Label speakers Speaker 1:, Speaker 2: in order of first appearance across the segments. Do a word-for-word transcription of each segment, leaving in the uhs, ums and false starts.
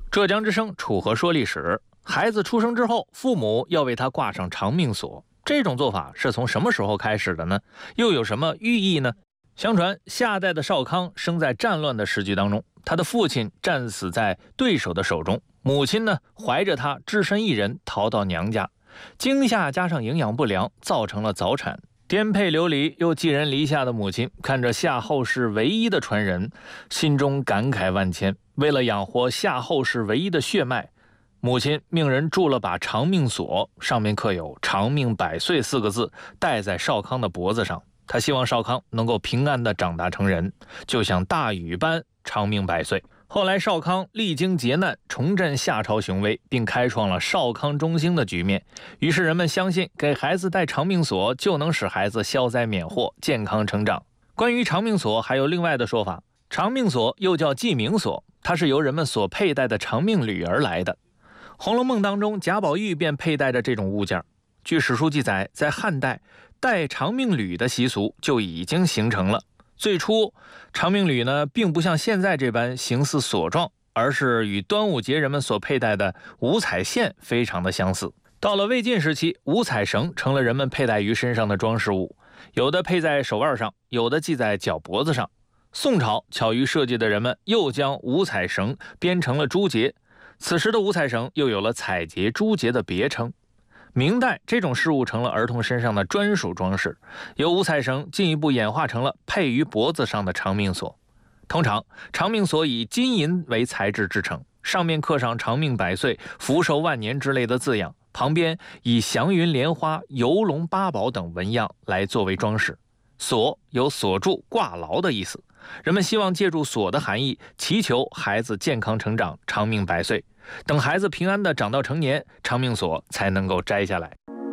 Speaker 1: 浙江之声楚河说历史，孩子出生之后，父母要为他挂上长命锁。这种做法是从什么时候开始的呢？又有什么寓意呢？相传夏代的少康生在战乱的时局当中，他的父亲战死在对手的手中，母亲呢怀着他只身一人逃到娘家，惊吓加上营养不良，造成了早产。颠沛流离又寄人篱下的母亲看着夏后氏唯一的传人，心中感慨万千。为了养活夏后氏唯一的血脉，母亲命人铸了把长命锁，上面刻有长命百岁四个字，戴在少康的脖子上。他希望少康能够平安地长大成人，就像大禹般长命百岁。后来少康历经劫难，重振夏朝雄威，并开创了少康中兴的局面。于是人们相信给孩子戴长命锁就能使孩子消灾免祸，健康成长。关于长命锁还有另外的说法，长命锁又叫记名锁，它是由人们所佩戴的长命缕而来的。《红楼梦》当中，贾宝玉便佩戴着这种物件。据史书记载，在汉代戴长命缕的习俗就已经形成了。最初长命缕呢，并不像现在这般形似锁状，而是与端午节人们所佩戴的五彩线非常的相似。到了魏晋时期，五彩绳成了人们佩戴于身上的装饰物，有的佩在手腕上，有的系在脚脖子上。宋朝巧于设计的人们又将五彩绳编成了珠结，此时的五彩绳又有了彩结、珠结的别称。明代这种饰物成了儿童身上的专属装饰，由五彩绳进一步演化成了配于脖子上的长命锁。通常长命锁以金银为材质制成，上面刻上长命百岁、福寿万年之类的字样，旁边以祥云莲花、游龙八宝等纹样来作为装饰。锁有锁住、挂牢的意思，人们希望借助锁的含义，祈求孩子健康成长、长命百岁。等孩子平安地长到成年，长命锁才能够摘下来。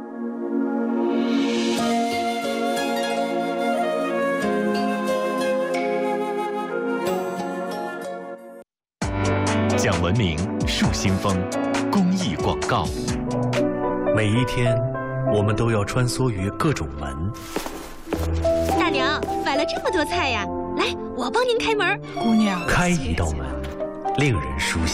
Speaker 2: 讲文明树新风，公益广告。
Speaker 3: 每一天，我们都要穿梭于各种门。
Speaker 4: 大娘，买了这么多菜呀，来，我帮您开门。
Speaker 5: 姑娘，
Speaker 3: 开一道门，令人舒心。